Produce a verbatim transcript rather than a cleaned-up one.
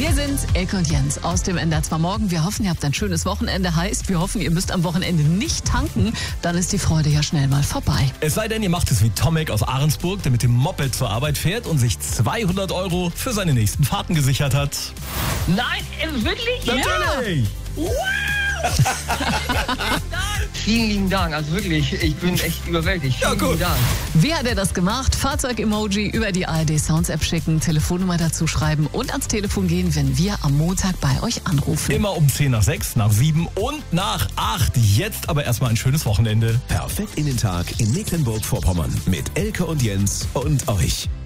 Wir sind Elke und Jens aus dem N D R zwei Morgen. Wir hoffen, ihr habt ein schönes Wochenende. Heißt, wir hoffen, ihr müsst am Wochenende nicht tanken. Dann ist die Freude ja schnell mal vorbei. Es sei denn, ihr macht es wie Tomek aus Ahrensburg, der mit dem Moped zur Arbeit fährt und sich zweihundert Euro für seine nächsten Fahrten gesichert hat. Nein, äh, wirklich? Natürlich! Ja. Vielen lieben Dank, also wirklich, ich bin echt überwältigt. Vielen Ja, gut. lieben Dank. Wie hat er das gemacht? Fahrzeug-Emoji über die A R D Sounds App schicken, Telefonnummer dazu schreiben und ans Telefon gehen, wenn wir am Montag bei euch anrufen. Immer um zehn nach sechs, nach sieben und nach acht. Jetzt aber erstmal ein schönes Wochenende. Perfekt in den Tag in Mecklenburg-Vorpommern mit Elke und Jens und euch.